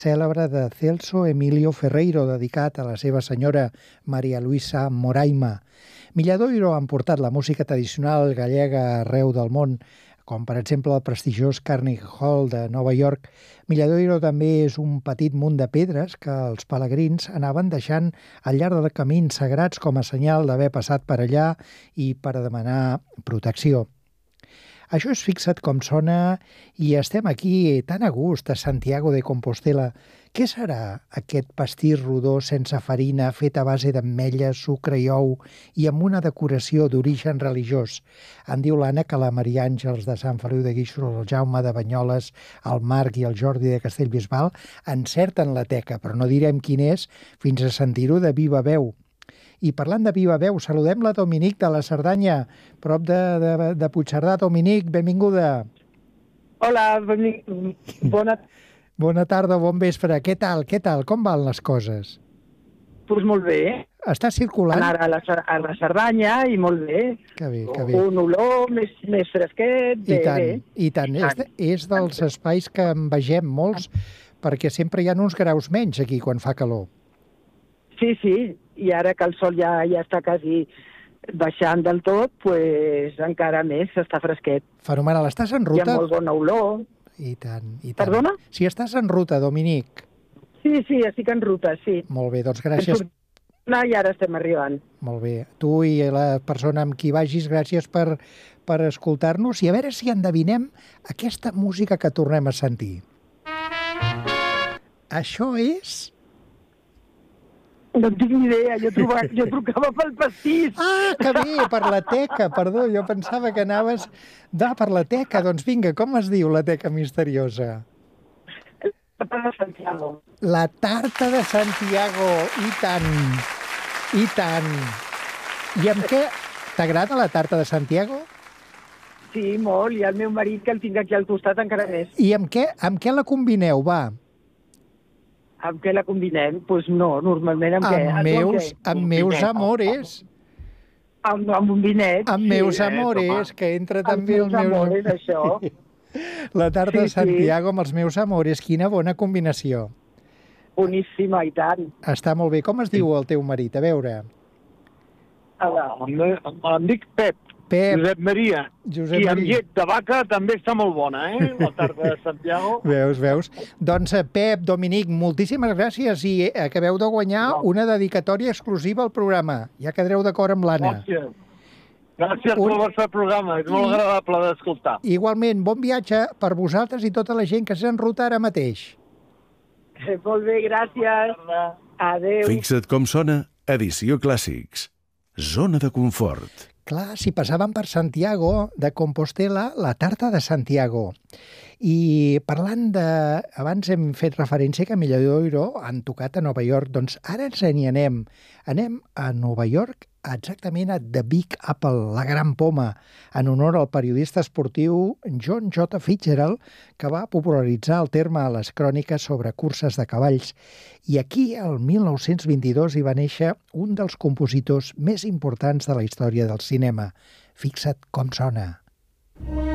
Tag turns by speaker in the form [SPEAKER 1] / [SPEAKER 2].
[SPEAKER 1] cèlebre de Celso Emilio Ferreiro, dedicat a la seva senyora Maria Luisa Moraima. Milladoiro han portat la música tradicional gallega arreu del món, com per exemple el prestigiós Carnegie Hall de Nova York. Milladoiro també és un petit munt de pedres que els pelegrins anaven deixant al llarg de camins sagrats com a senyal d'haver passat per allà i per demanar protecció. Això és Fixa't com sona i estem aquí tan a gust a Santiago de Compostela. Què serà aquest pastís rodó sense farina fet a base d'ametlles, sucre i ou i amb una decoració d'origen religiós? Em diu l'Anna que la Maria Àngels de Sant Feliu de Guíxols, el Jaume de Banyoles, el Marc i el Jordi de Castellbisbal encerten la teca, però no direm quin és fins a sentir-ho de viva veu. I parlant de viva veu, saludem la Dominic de la Cerdanya, prop de Puigcerdà. Dominic, benvinguda.
[SPEAKER 2] Hola,
[SPEAKER 1] Bona tarda, bon vespre. Què tal? Com van les coses?
[SPEAKER 2] Doncs molt bé.
[SPEAKER 1] Està circulant?
[SPEAKER 2] Anar a la Cerdanya i molt bé.
[SPEAKER 1] Que bé, que bé.
[SPEAKER 2] Un olor més fresquet.
[SPEAKER 1] I tant. És dels espais que en vegem molts, perquè sempre hi ha uns graus menys aquí quan fa calor.
[SPEAKER 2] Sí, i ara que el sol ja està quasi baixant del tot, doncs encara més, està fresquet.
[SPEAKER 1] Fenomenal. Estàs en ruta?
[SPEAKER 2] Hi ha molt bona olor.
[SPEAKER 1] I tant.
[SPEAKER 2] Perdona?
[SPEAKER 1] Si estàs en ruta, Dominic.
[SPEAKER 2] Sí, estic en ruta, sí.
[SPEAKER 1] Molt bé, doncs gràcies.
[SPEAKER 2] I ara estem arribant.
[SPEAKER 1] Molt bé. Tu i la persona amb qui vagis, gràcies per escoltar-nos i a veure si endevinem aquesta música que tornem a sentir. Això és...
[SPEAKER 2] No en tinc ni idea, jo trucava pel pastís.
[SPEAKER 1] Ah, que bé, per la teca, perdó, jo pensava que anaves per la teca. Doncs vinga, com es diu la teca misteriosa?
[SPEAKER 2] La tarta de Santiago.
[SPEAKER 1] La tarta de Santiago, i tant. I amb què t'agrada la tarta de Santiago?
[SPEAKER 2] Sí, molt, i el meu marit, que el tinc aquí al costat, encara més.
[SPEAKER 1] I amb què la combineu, va?
[SPEAKER 2] Amb què la combinem? Doncs no, normalment amb què?
[SPEAKER 1] Amb meus amores.
[SPEAKER 2] Amb un vinet.
[SPEAKER 1] Amb meus amores, que entra també els meus
[SPEAKER 2] amores, això.
[SPEAKER 1] La tarta de Santiago amb els meus amores, quina bona combinació.
[SPEAKER 2] Boníssima, i tant.
[SPEAKER 1] Està molt bé. Com es diu el teu marit? A veure.
[SPEAKER 3] Em dic Pep. Josep Maria. I amb llet de vaca també està molt bona, la tarta de Santiago.
[SPEAKER 1] Veus. Doncs, Pep, Dominic, moltíssimes gràcies i acabeu de guanyar una dedicatòria exclusiva al programa. Ja quedareu d'acord amb l'Anna.
[SPEAKER 3] Gràcies pel vostre programa, és molt agradable d'escoltar.
[SPEAKER 1] Igualment, bon viatge per vosaltres i tota la gent que s'enruta ara mateix.
[SPEAKER 2] Molt bé, gràcies. Adéu.
[SPEAKER 4] Fixa't com sona, edició Clàssics. Zona de confort.
[SPEAKER 1] Clar, si passàvem per Santiago de Compostela, la tarta de Santiago. I parlant de... Abans hem fet referència que Milladoiro han tocat a Nova York, doncs ara ens n'hi anem. Anem a Nova York, exactament a The Big Apple, la Gran Poma, en honor al periodista esportiu John J. Fitzgerald, que va popularitzar el terme a les cròniques sobre curses de cavalls. I aquí, el 1922, hi va néixer un dels compositors més importants de la història del cinema. Fixa't com sona.